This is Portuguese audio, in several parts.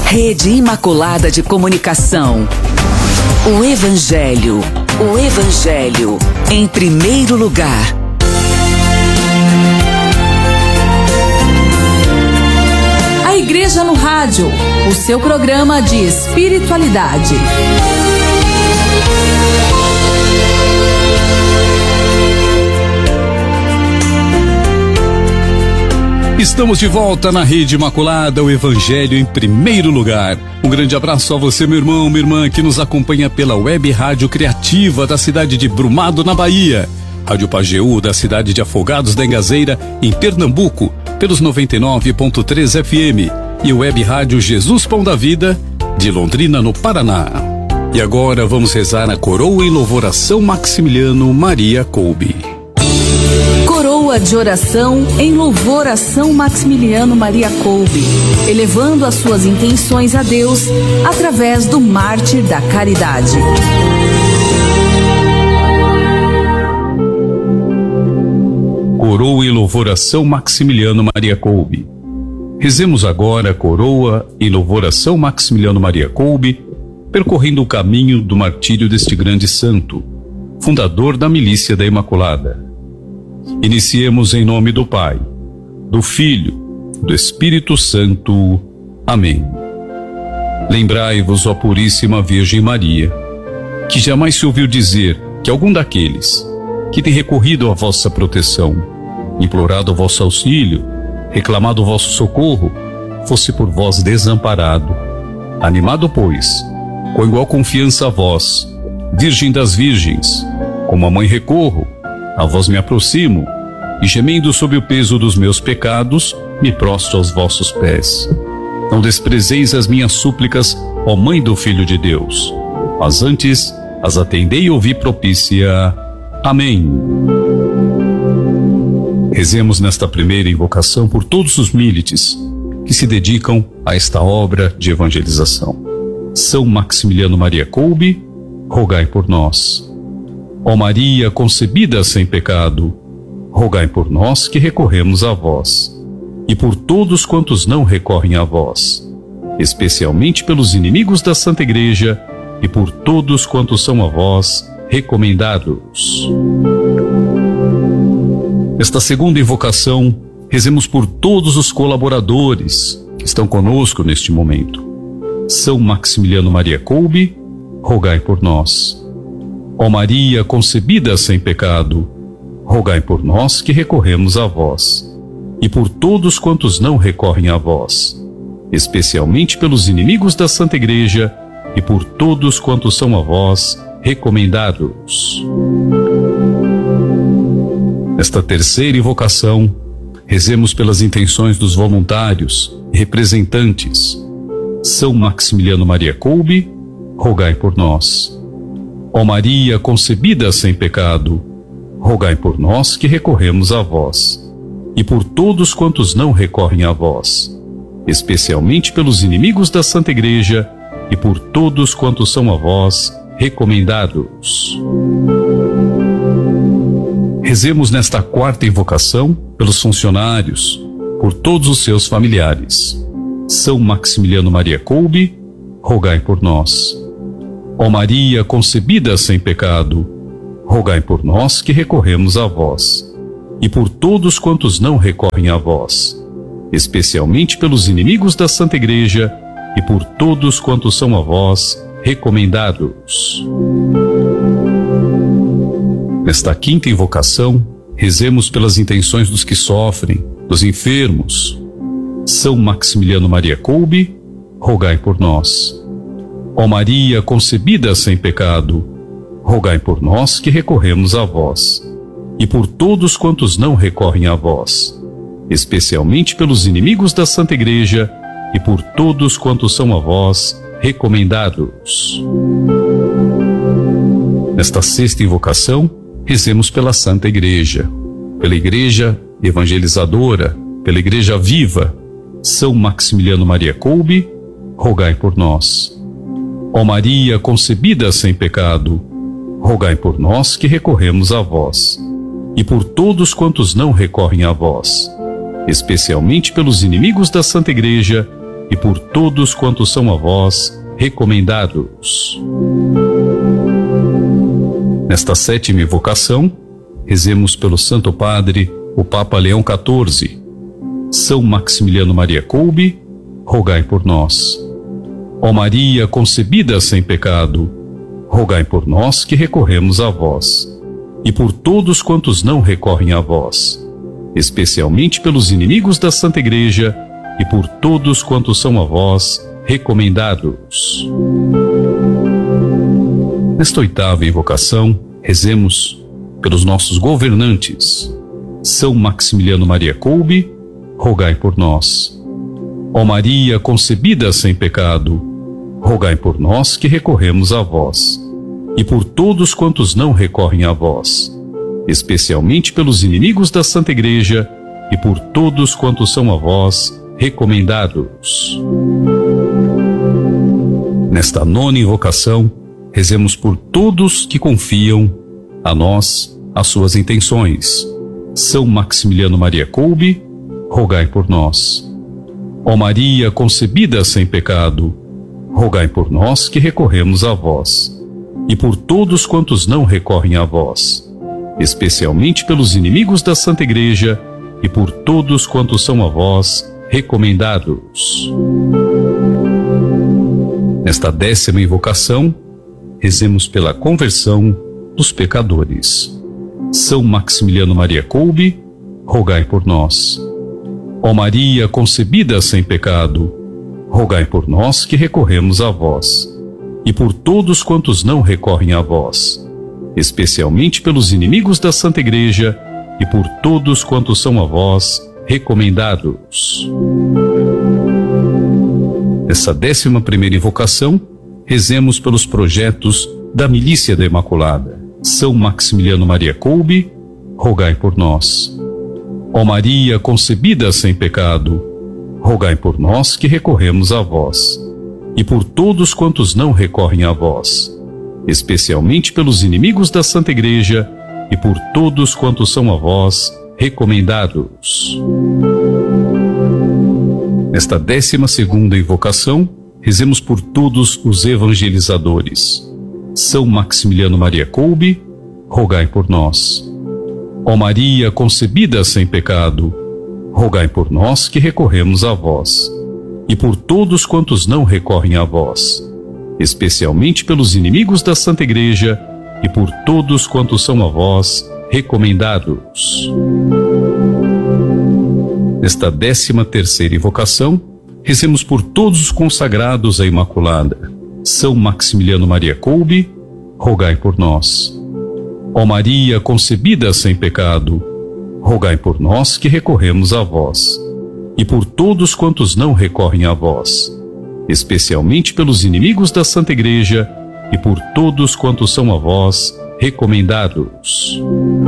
Rede Imaculada de Comunicação. O Evangelho em primeiro lugar. A Igreja no Rádio, o seu programa de espiritualidade. Estamos de volta na Rede Imaculada, o Evangelho em primeiro lugar. Um grande abraço a você, meu irmão, minha irmã, que nos acompanha pela Web Rádio Criativa da cidade de Brumado, na Bahia. Rádio Pajeú, da cidade de Afogados da Engazeira, em Pernambuco, pelos 99.3 FM. E Web Rádio Jesus Pão da Vida, de Londrina, no Paraná. E agora vamos rezar a coroa em louvor a São Maximiliano Maria Kolbe. Coroa de oração em louvor a São Maximiliano Maria Kolbe, elevando as suas intenções a Deus através do mártir da caridade. Coroa em louvor a São Maximiliano Maria Kolbe. Rezemos agora a coroa em louvor a São Maximiliano Maria Kolbe, percorrendo o caminho do martírio deste grande santo, fundador da Milícia da Imaculada. Iniciemos em nome do Pai, do Filho, do Espírito Santo. Amém. Lembrai-vos, ó Puríssima Virgem Maria, que jamais se ouviu dizer que algum daqueles que tem recorrido à vossa proteção, implorado o vosso auxílio, reclamado o vosso socorro, fosse por vós desamparado. Animado, pois, com igual confiança a vós, Virgem das Virgens, como a mãe recorro, a vós me aproximo, e gemendo sob o peso dos meus pecados, me prostro aos vossos pés. Não desprezeis as minhas súplicas, ó Mãe do Filho de Deus, mas antes as atendei e ouvi propícia. Amém. Rezemos nesta primeira invocação por todos os milites que se dedicam a esta obra de evangelização. São Maximiliano Maria Kolbe, rogai por nós. Ó Maria concebida sem pecado, rogai por nós que recorremos a vós, e por todos quantos não recorrem a vós, especialmente pelos inimigos da Santa Igreja e por todos quantos são a vós recomendados. Esta segunda invocação, rezemos por todos os colaboradores que estão conosco neste momento. São Maximiliano Maria Kolbe, rogai por nós. Ó Maria concebida sem pecado, rogai por nós que recorremos a vós, e por todos quantos não recorrem a vós, especialmente pelos inimigos da Santa Igreja e por todos quantos são a vós recomendados. Nesta terceira invocação, rezemos pelas intenções dos voluntários e representantes. São Maximiliano Maria Kolbe, rogai por nós. Ó Maria concebida sem pecado, rogai por nós que recorremos a vós, e por todos quantos não recorrem a vós, especialmente pelos inimigos da Santa Igreja e por todos quantos são a vós recomendados. Rezemos nesta quarta invocação pelos funcionários, por todos os seus familiares. São Maximiliano Maria Kolbe, rogai por nós. Ó Maria concebida sem pecado, rogai por nós que recorremos a vós, e por todos quantos não recorrem a vós, especialmente pelos inimigos da Santa Igreja e por todos quantos são a vós recomendados. Nesta quinta invocação, rezemos pelas intenções dos que sofrem, dos enfermos. São Maximiliano Maria Kolbe, rogai por nós. Ó Maria concebida sem pecado, rogai por nós que recorremos a vós, e por todos quantos não recorrem a vós, especialmente pelos inimigos da Santa Igreja e por todos quantos são a vós recomendados. Nesta sexta invocação, rezemos pela Santa Igreja, pela Igreja evangelizadora, pela Igreja viva. São Maximiliano Maria Kolbe, rogai por nós. Ó Maria concebida sem pecado, rogai por nós que recorremos a vós, e por todos quantos não recorrem a vós, especialmente pelos inimigos da Santa Igreja e por todos quantos são a vós recomendados. Nesta 7ª invocação, rezemos pelo Santo Padre, o Papa Leão XIV. São Maximiliano Maria Kolbe, rogai por nós. Ó Maria concebida sem pecado, rogai por nós que recorremos a vós, e por todos quantos não recorrem a vós, especialmente pelos inimigos da Santa Igreja e por todos quantos são a vós recomendados. Nesta 8ª invocação, rezemos pelos nossos governantes. São Maximiliano Maria Kolbe, rogai por nós. Ó Maria concebida sem pecado, rogai por nós que recorremos a vós, e por todos quantos não recorrem a vós, especialmente pelos inimigos da Santa Igreja e por todos quantos são a vós recomendados. Nesta 9ª invocação, rezemos por todos que confiam a nós as suas intenções. São Maximiliano Maria Kolbe, rogai por nós. Ó Maria concebida sem pecado, rogai por nós que recorremos a vós, e por todos quantos não recorrem a vós, especialmente pelos inimigos da Santa Igreja e por todos quantos são a vós recomendados. Nesta 10ª invocação, rezemos pela conversão dos pecadores. São Maximiliano Maria Kolbe, rogai por nós. Ó Maria concebida sem pecado, rogai por nós que recorremos a vós, e por todos quantos não recorrem a vós, especialmente pelos inimigos da Santa Igreja e por todos quantos são a vós recomendados. Nessa 11ª invocação, rezemos pelos projetos da Milícia da Imaculada. São Maximiliano Maria Kolbe, rogai por nós. Ó Maria concebida sem pecado, rogai por nós que recorremos a vós, e por todos quantos não recorrem a vós, especialmente pelos inimigos da Santa Igreja e por todos quantos são a vós recomendados. Nesta 12ª invocação, rezemos por todos os evangelizadores. São Maximiliano Maria Kolbe, rogai por nós. Ó Maria concebida sem pecado, rogai por nós que recorremos a vós, e por todos quantos não recorrem a vós, especialmente pelos inimigos da Santa Igreja e por todos quantos são a vós recomendados. Nesta 13ª invocação, rezemos por todos os consagrados à Imaculada. São Maximiliano Maria Kolbe, rogai por nós. Ó Maria concebida sem pecado, rogai por nós que recorremos a vós, e por todos quantos não recorrem a vós, especialmente pelos inimigos da Santa Igreja e por todos quantos são a vós recomendados.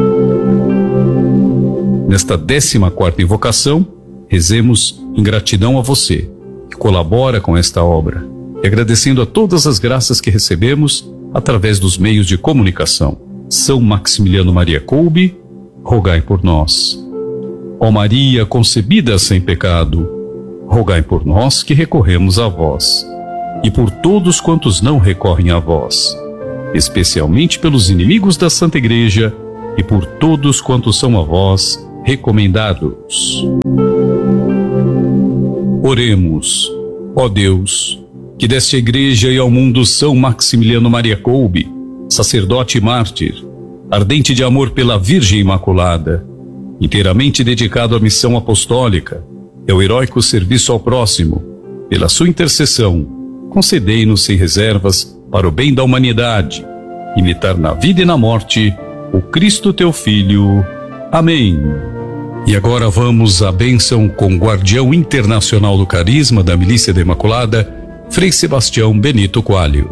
Nesta 14ª invocação, rezemos em gratidão a você, que colabora com esta obra, e agradecendo a todas as graças que recebemos através dos meios de comunicação. São Maximiliano Maria Kolbe, rogai por nós. Ó Maria concebida sem pecado, rogai por nós que recorremos a vós, e por todos quantos não recorrem a vós, especialmente pelos inimigos da Santa Igreja e por todos quantos são a vós recomendados. Oremos. Ó Deus, que deste à Igreja e ao mundo São Maximiliano Maria Kolbe, sacerdote e mártir, ardente de amor pela Virgem Imaculada, inteiramente dedicado à missão apostólica e ao heróico serviço ao próximo, pela sua intercessão, concedei-nos sem reservas, para o bem da humanidade, imitar na vida e na morte o Cristo teu Filho. Amém. E agora vamos à bênção com o guardião internacional do carisma da Milícia da Imaculada, Frei Sebastião Benito Coelho.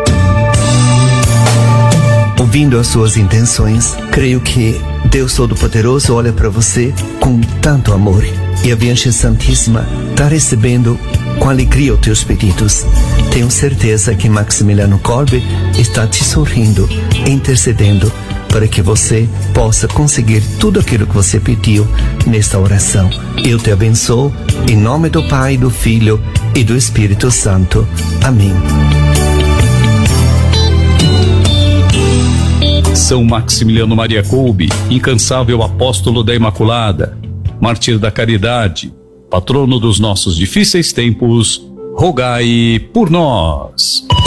Ouvindo as suas intenções, creio que Deus Todo-Poderoso olha para você com tanto amor, e a Virgem Santíssima está recebendo com alegria os teus pedidos. Tenho certeza que Maximiliano Kolbe está te sorrindo, intercedendo para que você possa conseguir tudo aquilo que você pediu nesta oração. Eu te abençoo, em nome do Pai, do Filho e do Espírito Santo. Amém. São Maximiliano Maria Kolbe, incansável apóstolo da Imaculada, mártir da caridade, patrono dos nossos difíceis tempos, rogai por nós.